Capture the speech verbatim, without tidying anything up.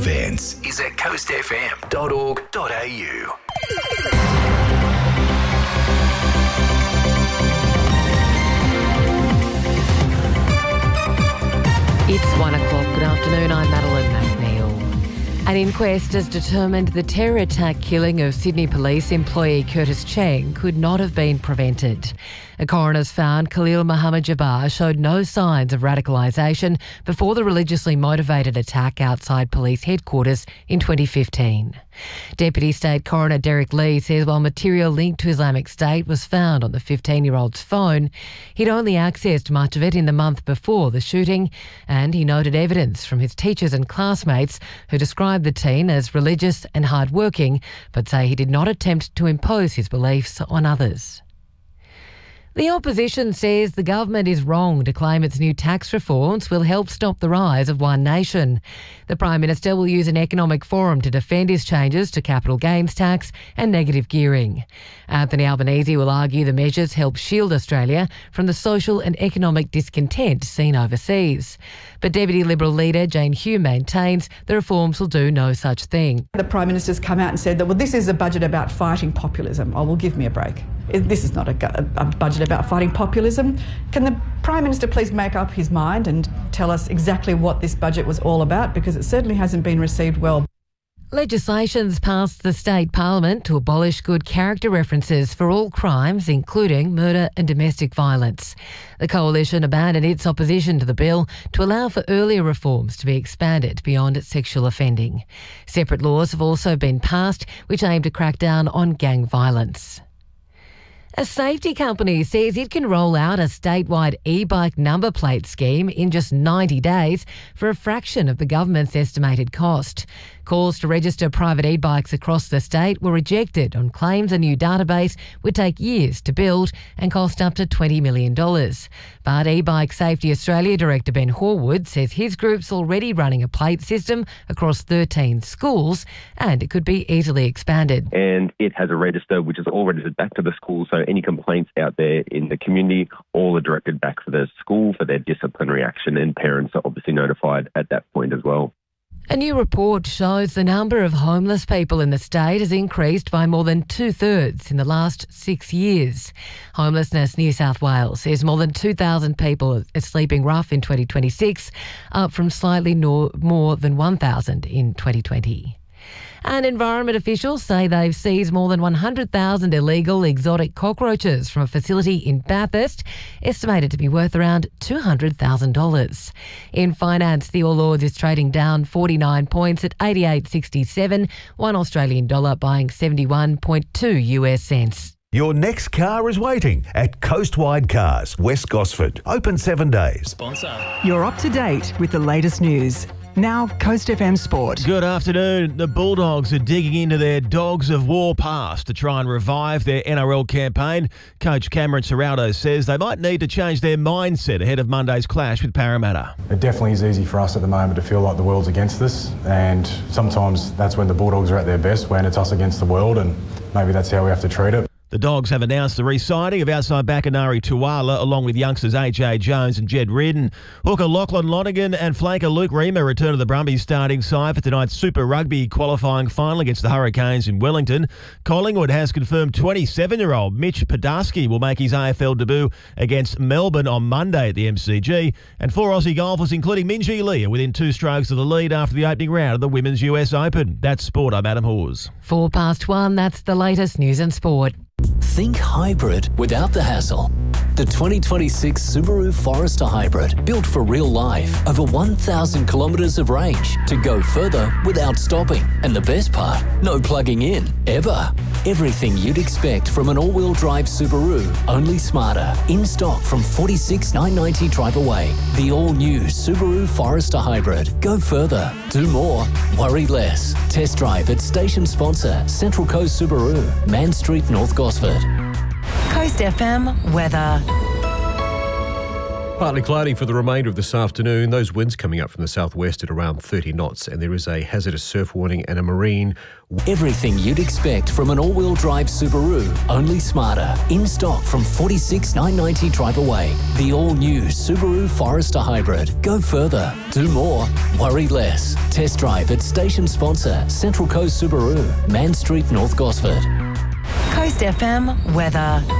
events is at coast f m dot org dot a u. It's one o'clock. Good afternoon. I'm Madeline McNeil. An inquest has determined the terror attack killing of Sydney Police employee Curtis Cheng could not have been prevented. A coroner's found Khalil Muhammad Jabbar showed no signs of radicalisation before the religiously motivated attack outside police headquarters in twenty fifteen. Deputy State Coroner Derek Lee says while material linked to Islamic State was found on the fifteen-year-old's phone, he'd only accessed much of it in the month before the shooting, and he noted evidence from his teachers and classmates who described the teen as religious and hard-working, but say he did not attempt to impose his beliefs on others. The opposition says the government is wrong to claim its new tax reforms will help stop the rise of One Nation. The Prime Minister will use an economic forum to defend his changes to capital gains tax and negative gearing. Anthony Albanese will argue the measures help shield Australia from the social and economic discontent seen overseas. But Deputy Liberal leader Jane Hume maintains the reforms will do no such thing. The Prime Minister's come out and said that, well, this is a budget about fighting populism. Oh, well, give me a break. This is not a, a budget about fighting populism. Can the Prime Minister please make up his mind and tell us exactly what this budget was all about? Because it certainly hasn't been received well. Legislation's passed the state parliament to abolish good character references for all crimes, including murder and domestic violence. The coalition abandoned its opposition to the bill to allow for earlier reforms to be expanded beyond sexual offending. Separate laws have also been passed which aim to crack down on gang violence. A safety company says it can roll out a statewide e-bike number plate scheme in just ninety days for a fraction of the government's estimated cost. Calls to register private e-bikes across the state were rejected on claims a new database would take years to build and cost up to twenty million dollars. But E-Bike Safety Australia Director Ben Horwood says his group's already running a plate system across thirteen schools and it could be easily expanded. And it has a register which is all registered back to the school, so any complaints out there in the community all are directed back to the school for their disciplinary action, and parents are obviously notified at that point as well. A new report shows the number of homeless people in the state has increased by more than two-thirds in the last six years. Homelessness New South Wales says more than two thousand people are sleeping rough in twenty twenty-six, up from slightly no, more than one thousand in twenty twenty. And environment officials say they've seized more than one hundred thousand illegal exotic cockroaches from a facility in Bathurst, estimated to be worth around two hundred thousand dollars. In finance, the All Ords is trading down forty-nine points at eighty-eight sixty-seven, one Australian dollar buying seventy-one point two US cents. Your next car is waiting at Coastwide Cars, West Gosford. Open seven days. Sponsor. You're up to date with the latest news. Now, Coast F M Sport. Good afternoon. The Bulldogs are digging into their Dogs of War past to try and revive their N R L campaign. Coach Cameron Serraldo says they might need to change their mindset ahead of Monday's clash with Parramatta. It definitely is easy for us at the moment to feel like the world's against us, and sometimes that's when the Bulldogs are at their best, when it's us against the world, and maybe that's how we have to treat it. The Dogs have announced the re-signing of outside backer Nari Tuwala along with youngsters A J Jones and Jed Reardon. Hooker Lachlan Lonergan and flanker Luke Reamer return to the Brumbies starting side for tonight's Super Rugby qualifying final against the Hurricanes in Wellington. Collingwood has confirmed twenty-seven-year-old Mitch Podarski will make his A F L debut against Melbourne on Monday at the M C G. And four Aussie golfers, including Minjee Lee, are within two strokes of the lead after the opening round of the Women's U S Open. That's sport. I'm Adam Hawes. Four past one, that's the latest news and sport. Think hybrid without the hassle. The twenty twenty-six Subaru Forester Hybrid, built for real life. Over one thousand kilometres of range to go further without stopping. And the best part, no plugging in, ever. Everything you'd expect from an all-wheel drive Subaru, only smarter. In stock from forty-six thousand nine hundred ninety drive away. The all-new Subaru Forester Hybrid. Go further, do more, worry less. Test drive at station sponsor Central Coast Subaru, Man Street, North Gosford. Coast F M weather. Partly cloudy for the remainder of this afternoon. Those winds coming up from the southwest at around thirty knots, and there is a hazardous surf warning and a marine. Everything you'd expect from an all-wheel drive Subaru, only smarter. In stock from forty-six thousand nine hundred ninety drive away. The all-new Subaru Forester Hybrid. Go further, do more, worry less. Test drive at station sponsor Central Coast Subaru, Man Street, North Gosford. Coast F M weather.